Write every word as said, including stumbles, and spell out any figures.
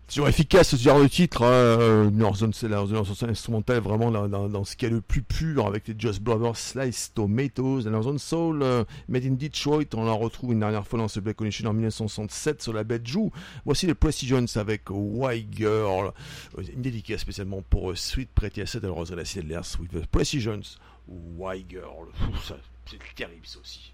C'est toujours efficace ce genre de titre, hein. euh, Northern Sailor, Northern Sailor instrumental vraiment dans, dans, dans ce qu'il y a le plus pur avec les Just Brothers, Slice Tomatoes, Northern Soul, euh, Made in Detroit, on la retrouve une dernière fois dans ce Black Connection en dix-neuf cent soixante-sept sur la bête Joue. Voici les Precisions avec Why Girl, une dédicace spécialement pour uh, Sweet Pretty Asset, alors Rosa la Céleste with the Precisions, Why Girl, Ouh, ça, c'est terrible ça aussi.